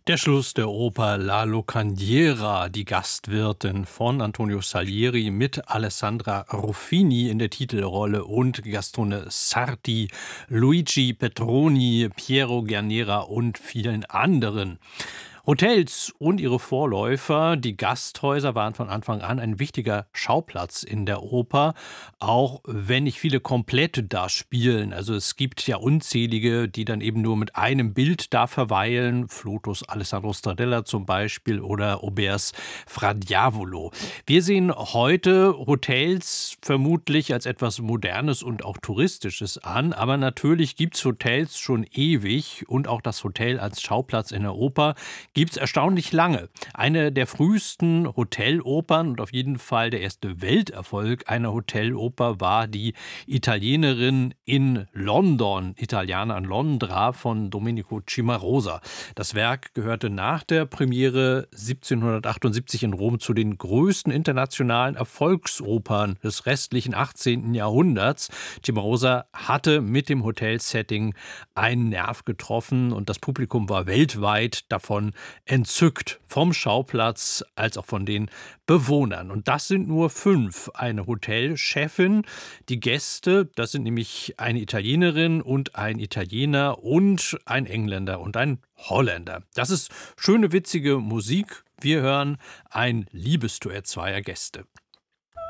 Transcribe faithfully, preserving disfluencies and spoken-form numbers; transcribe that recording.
Der Schluss der Oper La Locandiera, die Gastwirtin von Antonio Salieri mit Alessandra Ruffini in der Titelrolle und Gastone Sarti, Luigi Petroni, Piero Guarnera und vielen anderen. Hotels und ihre Vorläufer, die Gasthäuser, waren von Anfang an ein wichtiger Schauplatz in der Oper, auch wenn nicht viele komplett da spielen. Also es gibt ja unzählige, die dann eben nur mit einem Bild da verweilen, Flutus Alessandro Stradella zum Beispiel oder Auber's Fra Diavolo. Wir sehen heute Hotels vermutlich als etwas Modernes und auch Touristisches an, aber natürlich gibt es Hotels schon ewig und auch das Hotel als Schauplatz in der Oper gibt es erstaunlich lange. Eine der frühesten Hotelopern und auf jeden Fall der erste Welterfolg einer Hoteloper war die Italienerin in London, Italiana in Londra von Domenico Cimarosa. Das Werk gehörte nach der Premiere siebzehnhundertachtundsiebzig in Rom zu den größten internationalen Erfolgsopern des restlichen achtzehnten Jahrhunderts. Cimarosa hatte mit dem Hotelsetting einen Nerv getroffen und das Publikum war weltweit davon entzückt, vom Schauplatz als auch von den Bewohnern. Und das sind nur fünf. Eine Hotelchefin, die Gäste, das sind nämlich eine Italienerin und ein Italiener und ein Engländer und ein Holländer. Das ist schöne, witzige Musik. Wir hören ein Liebesduett zweier Gäste.